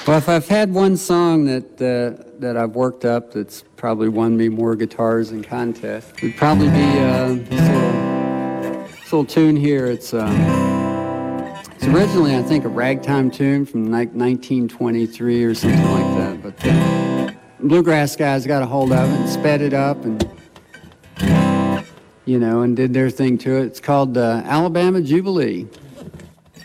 Well, if I've had one song that I've worked up that's probably won me more guitars in contests, it would probably be this little tune here. It's originally, I think, a ragtime tune from like 1923 or something like that. But the bluegrass guys got a hold of it and sped it up and, and did their thing to it. It's called Alabama Jubilee.